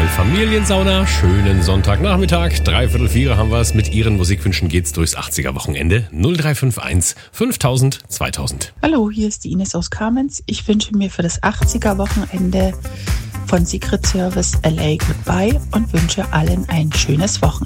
Familiensauna. Schönen Sonntagnachmittag. 3:45 haben wir es. Mit Ihren Musikwünschen geht's durchs 80er-Wochenende. 0351 5000 2000. Hallo, hier ist die Ines aus Kamenz. Ich wünsche mir für das 80er-Wochenende von Secret Service LA Goodbye und wünsche allen ein schönes Wochenende.